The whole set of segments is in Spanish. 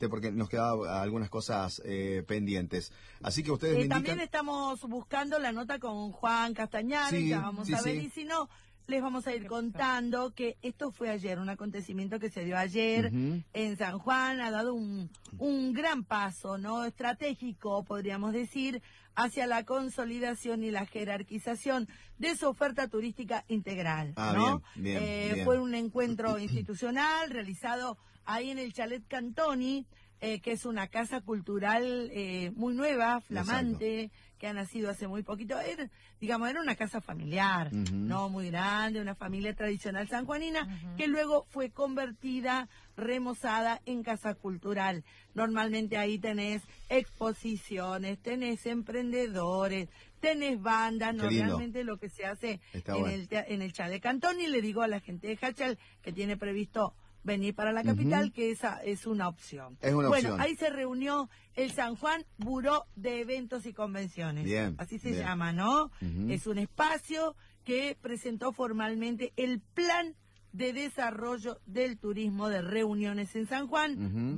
porque nos quedaban algunas cosas pendientes. Así que ustedes me indican... También estamos buscando la nota con Juan Castañares, Sí, ya vamos sí, a ver, sí. y si no, les vamos a ir contando que esto fue ayer, un acontecimiento que se dio ayer en San Juan, ha dado un gran paso, ¿no? Estratégico, podríamos decir, hacia la consolidación y la jerarquización de su oferta turística integral, ¿no? Bien. Fue un encuentro institucional realizado ahí en el Chalet Cantoni, que es una casa cultural muy nueva, flamante, que ha nacido hace muy poquito. Era una casa familiar, no muy grande, una familia tradicional sanjuanina, que luego fue convertida, remozada en casa cultural. Normalmente ahí tenés exposiciones, tenés emprendedores, tenés bandas, realmente lo que se hace en el Chalet Cantoni. Le digo a la gente de Hachal que tiene previsto venir para la capital, que esa es una opción. Bueno, ahí se reunió el San Juan Buró de Eventos y Convenciones. Así se llama, ¿no? Es un espacio que presentó formalmente el Plan de Desarrollo del Turismo de Reuniones en San Juan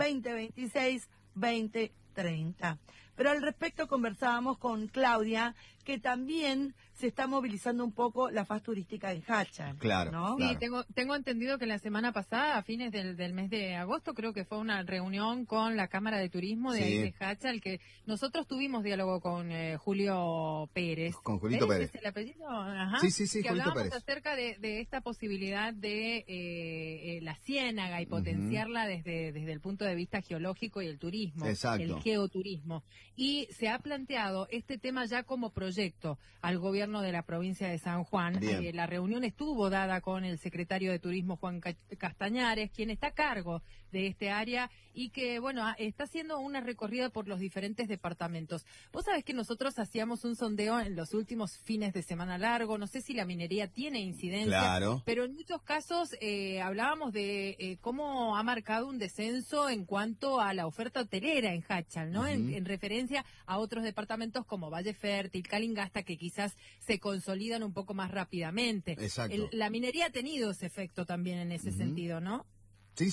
2026-2030. Pero al respecto conversábamos con Claudia, que también se está movilizando un poco la faz turística en Hachal. Claro, ¿no? Sí, tengo entendido que la semana pasada, a fines del mes de agosto, creo que fue una reunión con la Cámara de Turismo de ahí de Hachal, que nosotros tuvimos diálogo con Julio Pérez. Con Julito Pérez. ¿Es el apellido? Ajá. Sí, que Julito hablábamos Pérez. acerca de esta posibilidad de la ciénaga y potenciarla desde el punto de vista geológico y el turismo. Exacto. El geoturismo. Y se ha planteado este tema ya como proyecto al gobierno de la provincia de San Juan. La reunión estuvo dada con el secretario de Turismo, Juan Castañares, quien está a cargo de este área y que, bueno, está haciendo una recorrida por los diferentes departamentos. Vos sabés que nosotros hacíamos un sondeo en los últimos fines de semana largo, no sé si la minería tiene incidencia, pero en muchos casos hablábamos de cómo ha marcado un descenso en cuanto a la oferta hotelera en Hachal, ¿no? En referencia a otros departamentos como Valle Fértil, Calingasta, que quizás se consolidan un poco más rápidamente. La minería ha tenido ese efecto también en ese sentido, ¿no? Sí.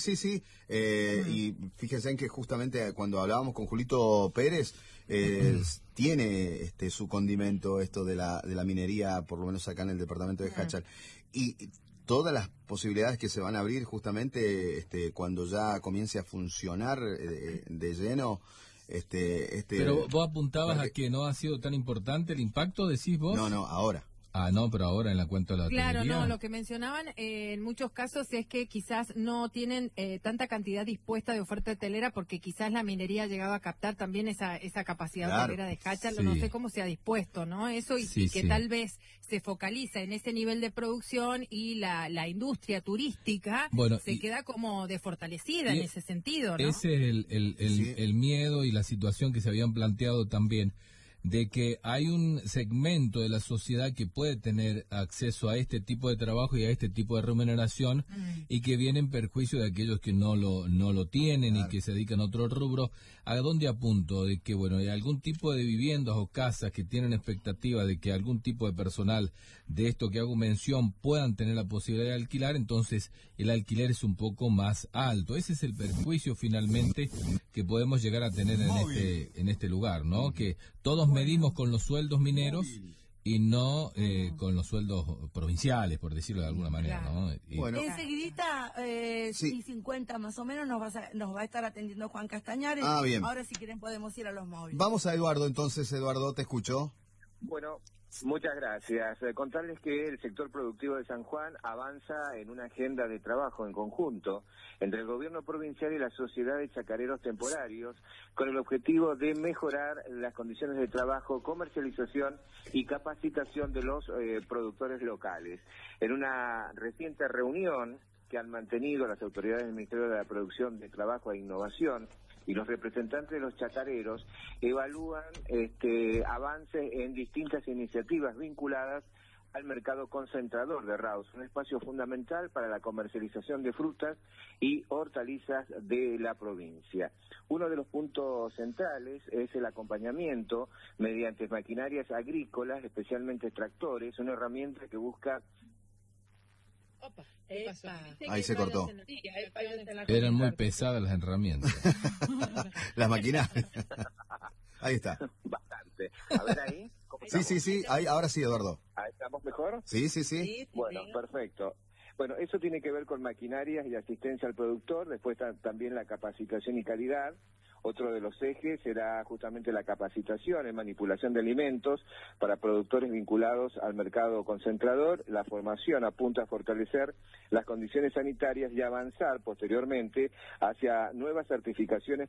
Y fíjense en que justamente cuando hablábamos con Julito Pérez, tiene su condimento esto de la minería, por lo menos acá en el departamento de Hachal. Y todas las posibilidades que se van a abrir justamente cuando ya comience a funcionar de lleno. Pero vos apuntabas a que no ha sido tan importante el impacto, decís vos. No, ahora. Pero ahora en la cuenta de la hotelería. Claro, lo que mencionaban en muchos casos es que quizás no tienen tanta cantidad dispuesta de oferta hotelera porque quizás la minería ha llegado a captar también esa capacidad hotelera de Hachal, no sé cómo se ha dispuesto, ¿no? Eso y que tal vez se focaliza en ese nivel de producción y la industria turística se queda como desfortalecida en ese sentido, ¿no? Ese es el miedo y la situación que se habían planteado también, de que hay un segmento de la sociedad que puede tener acceso a este tipo de trabajo y a este tipo de remuneración y que viene en perjuicio de aquellos que no lo tienen y que se dedican a otro rubro. ¿A dónde apunto? De que, hay algún tipo de viviendas o casas que tienen expectativa de que algún tipo de personal de esto que hago mención puedan tener la posibilidad de alquilar, entonces el alquiler es un poco más alto. Ese es el perjuicio finalmente que podemos llegar a tener en este lugar, ¿no? Que todos medimos con los sueldos mineros y no con los sueldos provinciales, por decirlo de alguna manera, ¿no? Enseguidita, y 50 más o menos, nos va a estar atendiendo Juan Castañares. Bien. Ahora, si quieren, podemos ir a los móviles. Vamos a Eduardo, entonces. Eduardo, te escucho. Bueno, muchas gracias. Contarles que el sector productivo de San Juan avanza en una agenda de trabajo en conjunto entre el gobierno provincial y la sociedad de chacareros temporarios con el objetivo de mejorar las condiciones de trabajo, comercialización y capacitación de los productores locales. En una reciente reunión que han mantenido las autoridades del Ministerio de la Producción, de Trabajo e Innovación y los representantes de los chacareros, evalúan avances en distintas iniciativas vinculadas al mercado concentrador de Raus, un espacio fundamental para la comercialización de frutas y hortalizas de la provincia. Uno de los puntos centrales es el acompañamiento mediante maquinarias agrícolas, especialmente tractores, una herramienta que busca Opa, ¿qué pasó? Ahí se cortó. Eran muy pesadas las herramientas. Las maquinarias. Ahí está. Bastante. A ver ahí. Sí. Ahí, ahora sí, Eduardo. ¿Ahí estamos mejor? Sí. Bueno, perfecto. Bueno, eso tiene que ver con maquinarias y asistencia al productor, después también la capacitación y calidad. Otro de los ejes será justamente la capacitación en manipulación de alimentos para productores vinculados al mercado concentrador. La formación apunta a fortalecer las condiciones sanitarias y avanzar posteriormente hacia nuevas certificaciones.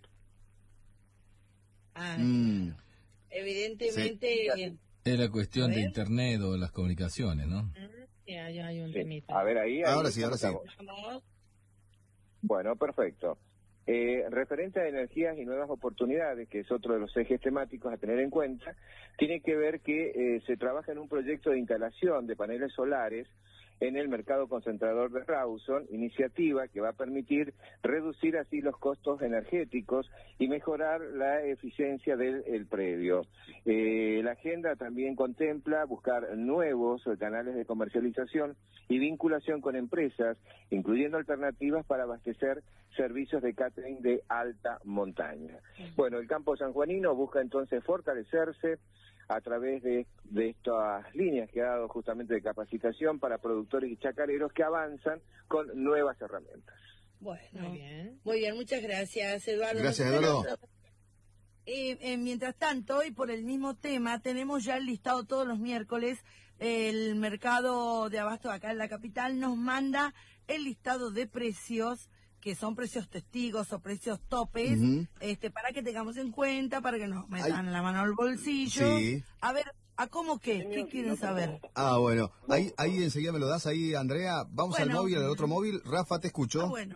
Evidentemente... Sí. Era cuestión de internet o las comunicaciones, ¿no? Sí, hay un temita. A ver, ahí Ahora sí. Bueno, perfecto. Referente a energías y nuevas oportunidades, que es otro de los ejes temáticos a tener en cuenta, tiene que ver que se trabaja en un proyecto de instalación de paneles solares en el mercado concentrador de Rawson, iniciativa que va a permitir reducir así los costos energéticos y mejorar la eficiencia del predio. La agenda también contempla buscar nuevos canales de comercialización y vinculación con empresas, incluyendo alternativas para abastecer servicios de catering de alta montaña. Bueno, el campo sanjuanino busca entonces fortalecerse a través de estas líneas que ha dado justamente de capacitación para productores y chacareros que avanzan con nuevas herramientas. Bueno, muy bien, muchas gracias, Eduardo. Gracias, Eduardo. Mientras tanto, y por el mismo tema, tenemos ya el listado todos los miércoles. El mercado de abasto acá en la capital nos manda el listado de precios, que son precios testigos o precios topes, para que tengamos en cuenta, para que nos metan la mano al bolsillo. Sí. A ver, ¿a cómo qué? ¿Qué quieren saber? Bueno, ahí enseguida me lo das ahí, Andrea. Vamos al móvil, al otro móvil. Rafa, te escucho. Bueno.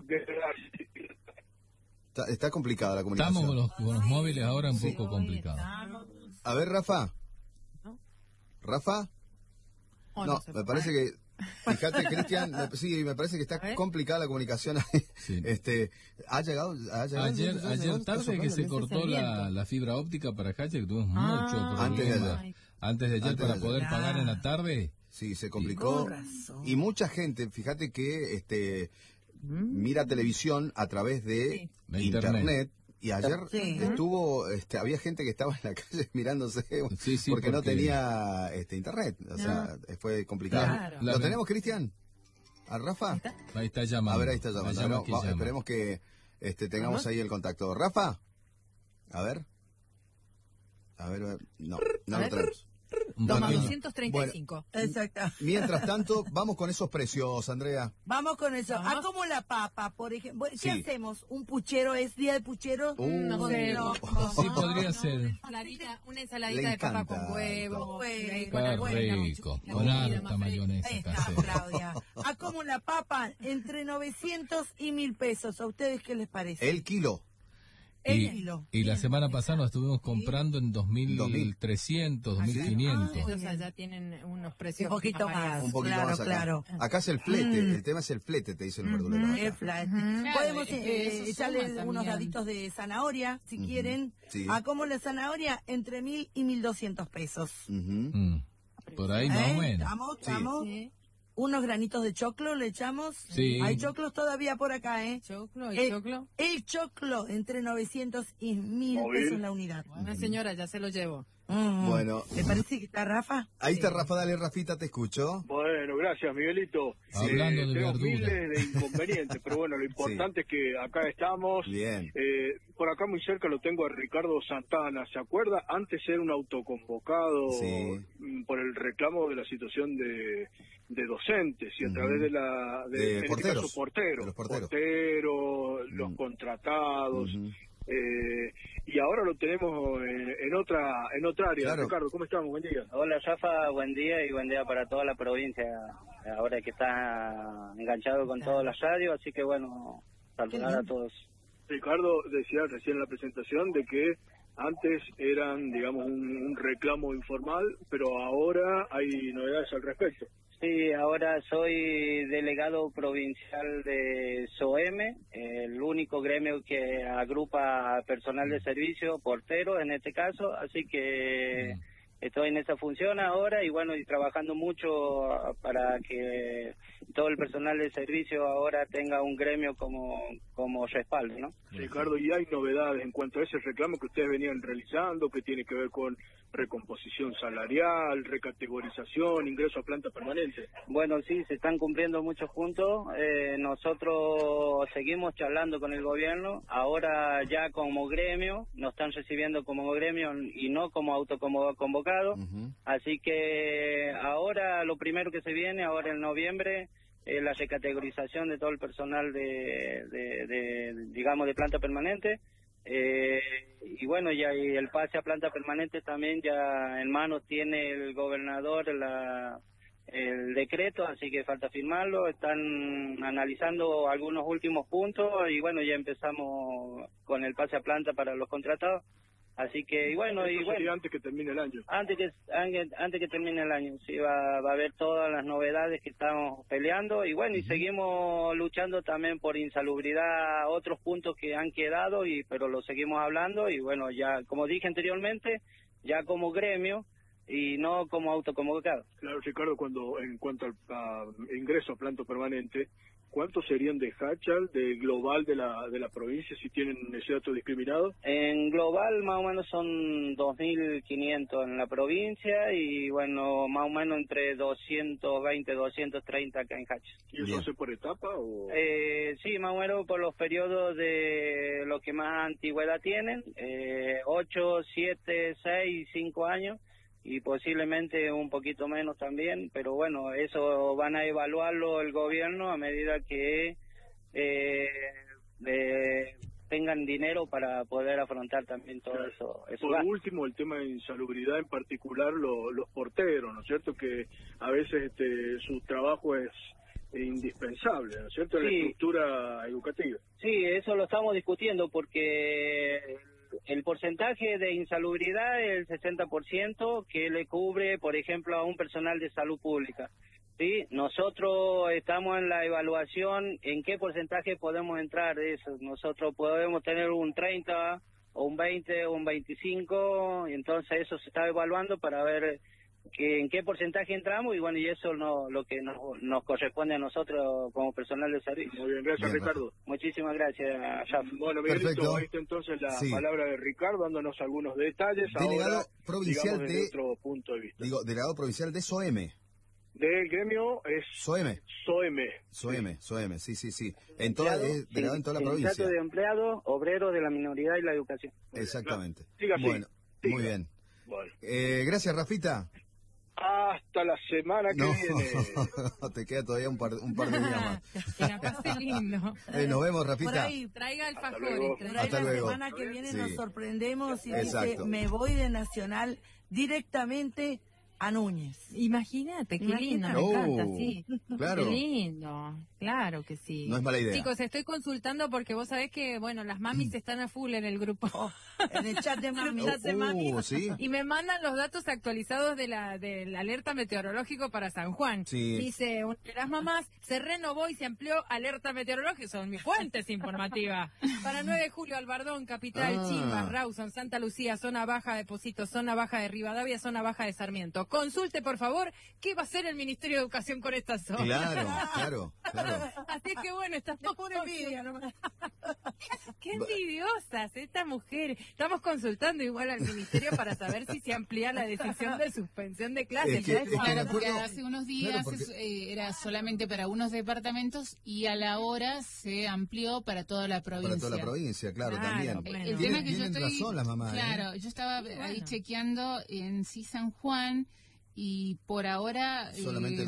Está complicada la comunicación. Estamos con los móviles ahora un poco complicados. A ver, Rafa. ¿Rafa? No, me parece que... Fíjate, Cristian, me parece que está complicada la comunicación. Sí. ¿Ha llegado? Ayer tarde que se cortó la fibra óptica para Hache, que tuvimos mucho problema. Antes de ayer para poder pagar en la tarde. Sí, se complicó. Y mucha gente, fíjate que mira televisión a través de internet. Y ayer había gente que estaba en la calle mirándose porque no tenía internet. O sea, fue complicado. ¿Lo tenemos, Cristian? ¿A Rafa? Ahí está llamando. A ver, ahí está llamando. Esperemos que tengamos ahí el contacto. ¿Rafa? A ver, no lo tenemos. 235. Bueno, exacto. Mientras tanto, vamos con esos precios, Andrea. Vamos con eso. ¿A cómo la papa, por ejemplo? ¿Qué hacemos? ¿Un puchero? ¿Es día de puchero? No sé. Sí, podría ser. Una ensaladita de papa con huevo. Qué rico. Con harta mayonesa. Ahí está, Claudia. ¿A cómo la papa? Entre 900 y 1.000 pesos. ¿A ustedes qué les parece? El kilo. Y la semana pasada nos estuvimos comprando en 2.300, 2.500. O sea, ya tienen unos precios un poquito más. Un poquito más acá. Claro. Acá es el flete, el tema es el flete, te dicen los verduleros. El flete. Podemos echarle unos daditos de zanahoria, si quieren. Sí. ¿A cómo la zanahoria? Entre 1.000 y 1.200 pesos. Por ahí más o menos. Estamos. Sí. Unos granitos de choclo le echamos. Sí. Hay choclos todavía por acá, ¿Choclo? ¿Choclo? El choclo, entre 900 y 1.000 pesos la unidad. Una señora, ya se lo llevo. Bueno. ¿Me parece que está Rafa? Ahí está Rafa, dale, Rafita, te escucho. Bueno, gracias, Miguelito. Hablando de tenemos verdura. miles de inconvenientes, pero bueno, lo importante es que acá estamos. Bien. Por acá muy cerca lo tengo a Ricardo Santana, ¿se acuerda? Antes era un autoconvocado por el reclamo de la situación de docentes y a través de porteros, este caso, porteros, los contratados. Y ahora lo tenemos en otra área. Claro. Ricardo, ¿cómo estamos? Buen día. Hola, Rafa, buen día y buen día para toda la provincia, ahora que está enganchado con todas las radios, así que bueno, saludar a todos. Ricardo decía recién en la presentación de que antes eran, digamos, un reclamo informal, pero ahora hay novedades al respecto. Sí, ahora soy delegado provincial de SOEM, el único gremio que agrupa personal de servicio, porteros en este caso, así que estoy en esa función ahora y bueno, y trabajando mucho para que todo el personal de servicio ahora tenga un gremio como respaldo, ¿no? Ricardo, ¿y hay novedades en cuanto a ese reclamo que ustedes venían realizando, que tiene que ver con recomposición salarial, recategorización, ingreso a planta permanente? Bueno, sí, se están cumpliendo muchos puntos. Nosotros seguimos charlando con el gobierno, ahora ya como gremio, nos están recibiendo como gremio y no como autoconvocado. Así que ahora lo primero que se viene, ahora en noviembre, la recategorización de todo el personal digamos, de planta permanente. Y bueno, ya y el pase a planta permanente también ya en manos tiene el gobernador el decreto, así que falta firmarlo. Están analizando algunos últimos puntos y bueno, ya empezamos con el pase a planta para los contratados. Así que, y bueno, sería antes que termine el año. Antes que termine el año, sí, va a haber todas las novedades que estamos peleando. Y bueno, y seguimos luchando también por insalubridad, otros puntos que han quedado, pero lo seguimos hablando. Y bueno, ya, como dije anteriormente, ya como gremio y no como autoconvocado. Claro, Ricardo, en cuanto a ingreso a planta permanente, ¿cuántos serían de Hachal, de global de la provincia, si tienen ese dato discriminado? En global más o menos son 2.500 en la provincia y bueno, más o menos entre 220, 230 acá en Hachal. ¿Y eso hace por etapa o...? Sí, más o menos por los periodos de los que más antigüedad tienen, 8, 7, 6, 5 años. Y posiblemente un poquito menos también, pero bueno, eso van a evaluarlo el gobierno a medida que tengan dinero para poder afrontar también todo eso. Por último, el tema de insalubridad, en particular los porteros, ¿no es cierto? Que a veces su trabajo es indispensable, ¿no es cierto?, en la estructura educativa. Sí, eso lo estamos discutiendo porque el porcentaje de insalubridad es el 60% que le cubre, por ejemplo, a un personal de salud pública. Sí, nosotros estamos en la evaluación en qué porcentaje podemos entrar de eso. Nosotros podemos tener un 30 o un 20 o un 25, y entonces eso se está evaluando para ver en qué porcentaje entramos y bueno, y eso lo que nos corresponde a nosotros como personal de servicio. Muy bien, gracias Ricardo. Muchísimas gracias, Jaf. Bueno, Miguelito, ahí está entonces la palabra de Ricardo dándonos algunos detalles. Delegado ahora, provincial desde otro punto de vista. Delegado provincial de SOEME. Del gremio es SOEME, sí. Delegado en toda la provincia. Sindicato de empleados, obreros de la minoridad y la educación. Exactamente. Bueno, muy bien. Bueno. Gracias, Rafita. Hasta la semana que viene. Te queda todavía un par de días más. Que la pase lindo. Nos vemos, Rafita. Por ahí, traiga el fajón. Hasta luego. La semana que viene nos sorprendemos y Exacto. dice, me voy de Nacional directamente a Núñez. Imagínate, qué lindo, me encanta, sí. Claro. Qué lindo, claro que sí. No es mala idea. Chicos, estoy consultando porque vos sabés que, bueno, las mamis están a full en el grupo. En el chat de mami. ¿Sí? Y me mandan los datos actualizados del alerta meteorológico para San Juan. Sí. Dice, de las mamás, se renovó y se amplió alerta meteorológica, son mis fuentes informativas. Para 9 de julio, Albardón, Capital, Chimbas, Rawson, Santa Lucía, zona baja de Posito, zona baja de Rivadavia, zona baja de Sarmiento. Consulte, por favor, qué va a hacer el Ministerio de Educación con esta zona. Claro. Así que bueno, estás por envidia nomás. Qué envidiosas estas mujeres. Estamos consultando igual al Ministerio para saber si se amplía la decisión de suspensión de clases. Claro, porque hace unos días era solamente para unos departamentos y a la hora se amplió para toda la provincia. Para toda la provincia, claro, también. Bueno. El tema es que yo estoy... razón las mamás. Claro, yo estaba ahí chequeando en San Juan. Y por ahora solamente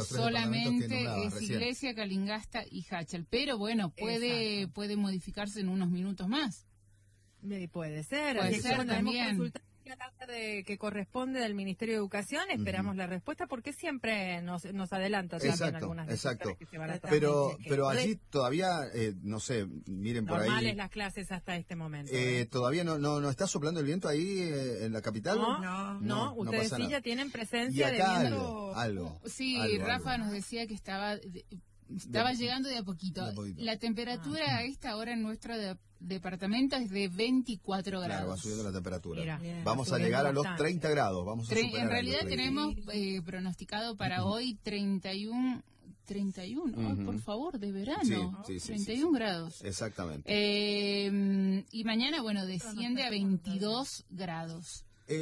es Iglesia, Calingasta y Hachal. Pero bueno, puede modificarse en unos minutos más. Puede ser. Puede ser también. Que corresponde del Ministerio de Educación, esperamos la respuesta porque siempre nos adelanta también algunas exacto. Que se van a pero allí todavía no sé, miren por ahí normales las clases hasta este momento. Todavía no está soplando el viento ahí en la capital. No, ustedes sí nada. ya tienen presencia y acá de viento. algo. Sí, Rafa nos decía que estaba Estaba llegando de a poquito. La temperatura a esta hora en nuestro departamento es de 24 grados. Claro, va subiendo la temperatura. Vamos a llegar a los 30 grados. Vamos a superar en realidad tenemos pronosticado para hoy 31, por favor, de verano. Sí, 31 grados. Exactamente. Y mañana, bueno, desciende a 22 grados.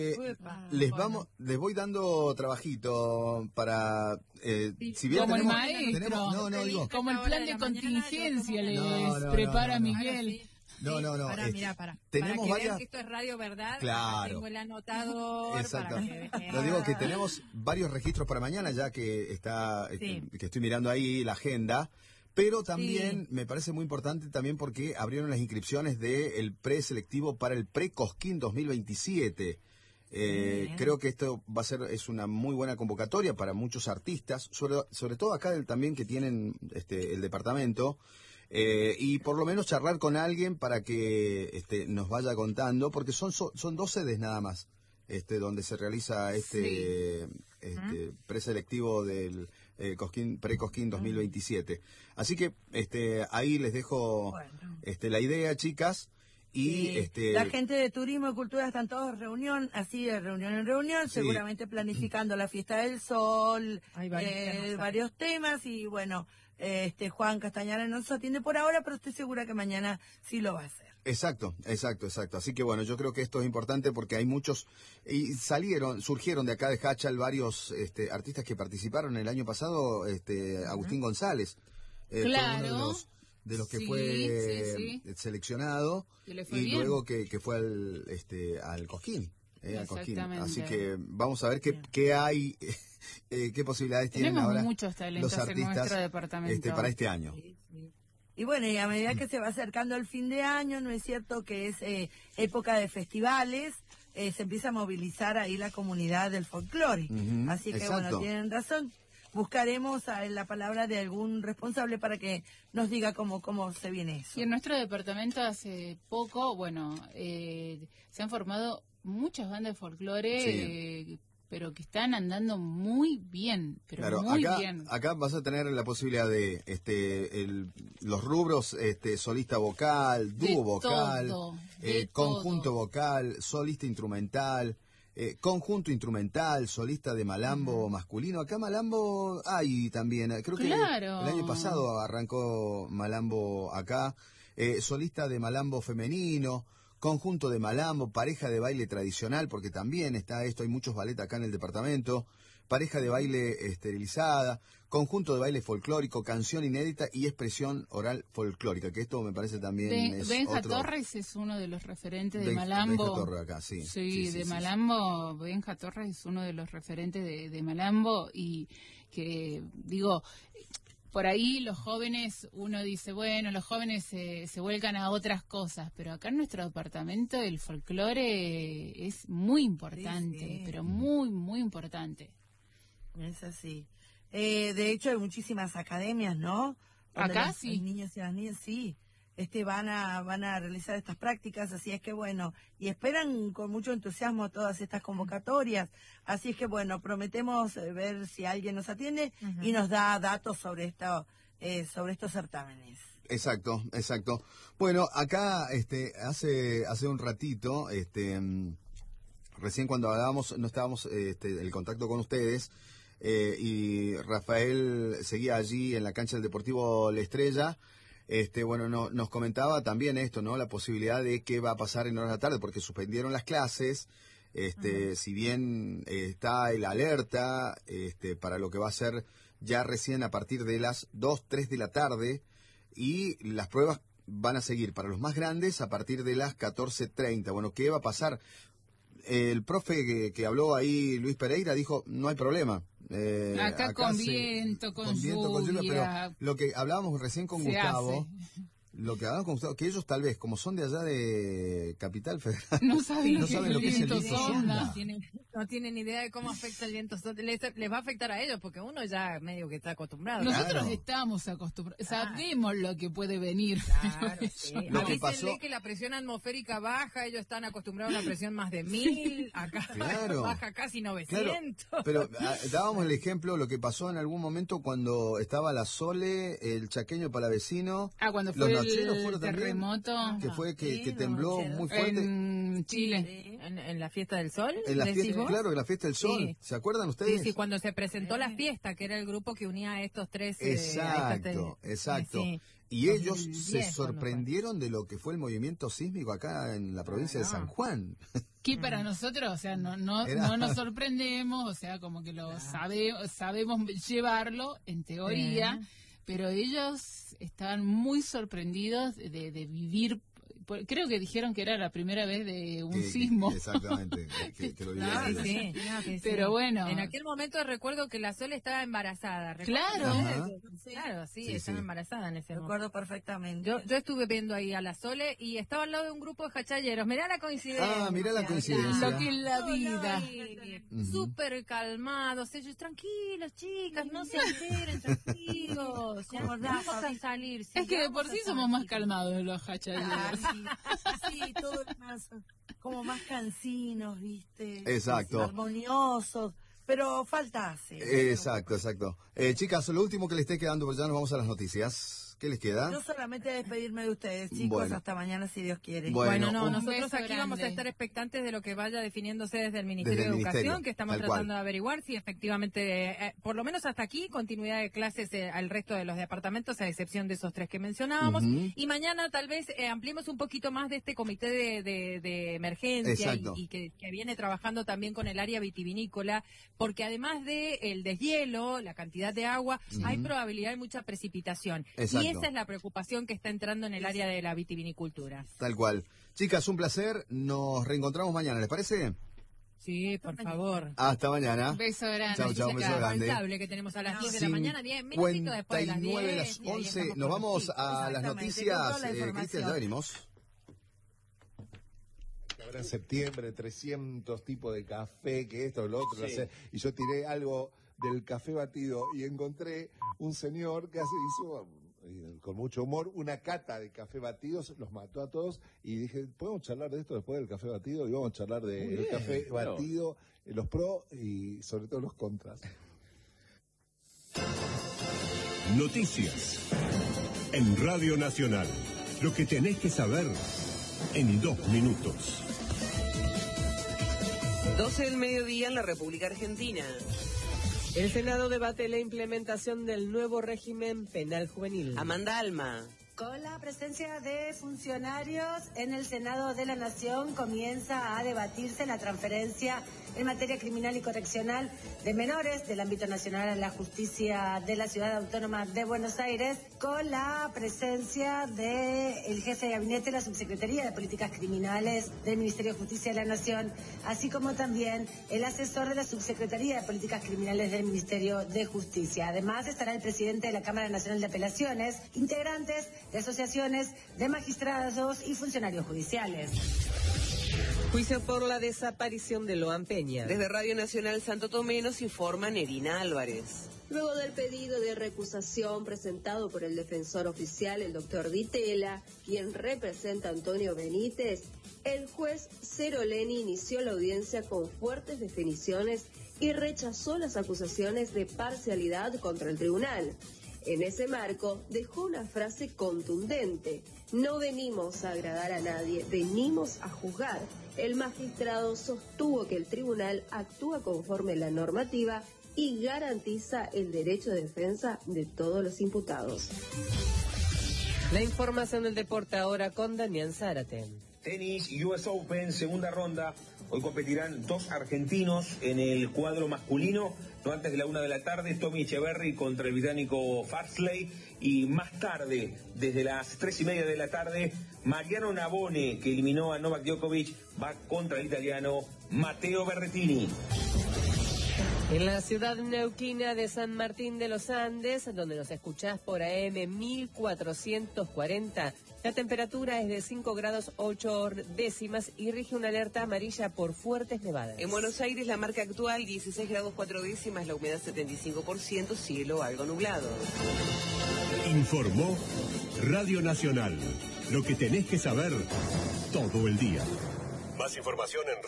Les voy dando trabajito para si bien como el maestro, como el plan de contingencia prepara Miguel. No. Tenemos varias. Que esto es radio, ¿verdad? Claro. Tengo el anotador. Exacto. Lo digo que tenemos varios registros para mañana, ya que que estoy mirando ahí la agenda. Pero también me parece muy importante también porque abrieron las inscripciones del preselectivo para el Pre-Cosquín 2027. Creo que esto es una muy buena convocatoria para muchos artistas, sobre todo acá también que tienen el departamento, y por lo menos charlar con alguien para que nos vaya contando, porque son 2 sedes nada más donde se realiza preselectivo del Pre-Cosquín 2027. Así que ahí les dejo la idea, chicas. Y la gente de Turismo y Cultura están todos de reunión en reunión, seguramente planificando la Fiesta del Sol, varios temas, y bueno, Juan Castañares no nos atiende por ahora, pero estoy segura que mañana sí lo va a hacer. Exacto. Así que bueno, yo creo que esto es importante porque hay muchos, y surgieron de acá de Hachal varios artistas que participaron el año pasado, Agustín González, claro. Fue uno de los que fue seleccionado, y luego que fue al Cosquín. Así que vamos a ver qué hay, qué posibilidades tienen ahora muchos talentos los artistas en nuestro departamento para este año. Y bueno, y a medida que se va acercando el fin de año, ¿no es cierto que es época de festivales? Se empieza a movilizar ahí la comunidad del folclore. Así que bueno, tienen razón. Buscaremos la palabra de algún responsable para que nos diga cómo se viene eso. Y en nuestro departamento hace poco, se han formado muchas bandas de folclore, pero que están andando muy bien, bien. Acá vas a tener la posibilidad de los rubros, solista vocal, dúo vocal, conjunto vocal, solista instrumental. Conjunto instrumental, solista de malambo masculino. Acá malambo hay también, creo que el año pasado arrancó malambo acá. Solista de malambo femenino, conjunto de malambo, pareja de baile tradicional, porque también está esto, hay muchos ballet acá en el departamento, pareja de baile esterilizada, conjunto de baile folclórico, canción inédita y expresión oral folclórica, que esto me parece también es Benja Torres es uno de los referentes de malambo. Benja Torres acá, sí, malambo. Benja Torres es uno de los referentes de malambo, y que, digo, por ahí los jóvenes, uno dice, bueno, los jóvenes se vuelcan a otras cosas, pero acá en nuestro departamento el folclore es muy importante, pero muy, muy importante. Es así. De hecho, hay muchísimas academias, ¿no? Donde acá los niños y las niñas, van a realizar estas prácticas, así es que bueno, y esperan con mucho entusiasmo todas estas convocatorias, así es que bueno, prometemos ver si alguien nos atiende y nos da datos sobre estos certámenes. Exacto. Bueno, acá hace un ratito, recién cuando hablábamos, no estábamos el contacto con ustedes, y Rafael seguía allí en la cancha del Deportivo La Estrella. Nos comentaba también esto, ¿no? La posibilidad de qué va a pasar en horas de la tarde, porque suspendieron las clases, si bien está el alerta, para lo que va a ser ya recién a partir de las 2, 3 de la tarde, y las pruebas van a seguir para los más grandes a partir de las 14:30. Bueno, ¿qué va a pasar? El profe que habló ahí, Luis Pereira, dijo, no hay problema. Acá con viento, con lluvia. Pero lo que hablábamos recién con Gustavo, que ellos tal vez, como son de allá de Capital Federal, no saben lo que es el viento sonda. No tienen idea de cómo afecta el viento sur. Les va a afectar a ellos porque uno ya medio que está acostumbrado. Nosotros estamos acostumbrados, sabemos lo que puede venir. Claro, sí. Avísenle que la presión atmosférica baja, ellos están acostumbrados a una presión más de 1000, acá baja casi 900. Claro. Pero dábamos el ejemplo, lo que pasó en algún momento cuando estaba la Sole, el chaqueño palavecino. Cuando fue el terremoto. Que fue que tembló muy fuerte. En Chile. ¿En la fiesta del sol? En la fiesta, claro, en la fiesta del sol. Sí. ¿Se acuerdan ustedes? Sí, cuando se presentó la fiesta, que era el grupo que unía a estos tres. Exacto. Sí. Y ellos se sorprendieron de lo que fue el movimiento sísmico acá en la provincia de San Juan. Que para nosotros, o sea, no nos sorprendemos, o sea, como que lo sabemos llevarlo, en teoría, pero ellos estaban muy sorprendidos de vivir. Creo que dijeron que era la primera vez de un sismo. Exactamente, que lo vivieron. Sí. Pero bueno. En aquel momento recuerdo que la Sol estaba embarazada. Claro. Sí, estaba embarazada en ese momento. Recuerdo perfectamente. Yo estuve viendo ahí a la Sole y estaba al lado de un grupo de jachalleros. Mirá la coincidencia. Mirá la coincidencia. Lo que es la vida. Súper calmados. Ellos, tranquilos, chicas, no se alteren, tranquilos. Vamos a salir. Es que de por sí somos más calmados los jachalleros. Sí, todo como más cansinos, ¿viste? Exacto. Armoniosos, pero falta hacer. Exacto. Chicas, lo último que les esté quedando, pues ya nos vamos a las noticias. ¿Qué les queda? Yo solamente despedirme de ustedes, chicos, hasta mañana si Dios quiere. Bueno, nosotros aquí vamos a estar expectantes de lo que vaya definiéndose desde el Ministerio de Educación, que estamos tratando de averiguar si efectivamente, por lo menos hasta aquí, continuidad de clases al resto de los departamentos, a excepción de esos 3 que mencionábamos. Y mañana tal vez ampliemos un poquito más de este comité de emergencia y que viene trabajando también con el área vitivinícola, porque además de el deshielo, la cantidad de agua, hay probabilidad de mucha precipitación. Y esa es la preocupación que está entrando en el área de la vitivinicultura. Tal cual. Chicas, un placer. Nos reencontramos mañana, ¿les parece? Sí, por favor. Hasta mañana. Beso grande. Chau, un beso grande. Que tenemos a las 10 de la mañana, 10 minutitos después de las 10. Las 11. Nos vamos a las noticias. Cristian, ya venimos. Ahora en septiembre, 300 tipos de café, que esto, lo otro, no sé. Y yo tiré algo del café batido y encontré un señor que hizo, con mucho humor, una cata de café batidos, los mató a todos y dije, ¿podemos charlar de esto después del café batido? Y vamos a charlar del café batido, los pros y sobre todo los contras. Noticias en Radio Nacional. Lo que tenés que saber en 2 minutos. 12 del mediodía en la República Argentina. El Senado debate la implementación del nuevo régimen penal juvenil. Amanda Alma. Con la presencia de funcionarios en el Senado de la Nación comienza a debatirse la transferencia en materia criminal y correccional de menores del ámbito nacional a la justicia de la Ciudad Autónoma de Buenos Aires, con la presencia del jefe de gabinete de la Subsecretaría de Políticas Criminales del Ministerio de Justicia de la Nación, así como también el asesor de la Subsecretaría de Políticas Criminales del Ministerio de Justicia. Además estará el presidente de la Cámara Nacional de Apelaciones, integrantes de asociaciones de magistrados y funcionarios judiciales. Juicio por la desaparición de Loan Peña. Desde Radio Nacional Santo Tomé nos informa Nerina Álvarez. Luego del pedido de recusación presentado por el defensor oficial, el doctor Ditela, quien representa a Antonio Benítez, el juez Ceroleni inició la audiencia con fuertes definiciones y rechazó las acusaciones de parcialidad contra el tribunal. En ese marco, dejó una frase contundente: no venimos a agradar a nadie, venimos a juzgar. El magistrado sostuvo que el tribunal actúa conforme a la normativa y garantiza el derecho de defensa de todos los imputados. La información del deporte ahora con Damián Zárate. Tenis, US Open, segunda ronda. Hoy competirán 2 argentinos en el cuadro masculino. No antes de la 1 de la tarde, Tommy Echeverry contra el británico Farsley. Y más tarde, desde las 3:30 de la tarde, Mariano Navone, que eliminó a Novak Djokovic, va contra el italiano Matteo Berrettini. En la ciudad neuquina de San Martín de los Andes, donde nos escuchás por AM 1440, La temperatura es de 5 grados 8 décimas y rige una alerta amarilla por fuertes nevadas. En Buenos Aires la marca actual 16 grados 4 décimas, la humedad 75%, cielo algo nublado. Informó Radio Nacional. Lo que tenés que saber todo el día. Más información en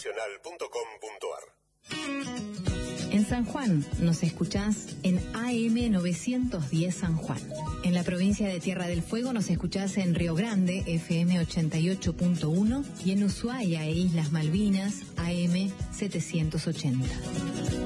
radionacional.com.ar. En San Juan nos escuchás en AM 910 San Juan. En la provincia de Tierra del Fuego nos escuchás en Río Grande, FM 88.1, y en Ushuaia e Islas Malvinas, AM 780.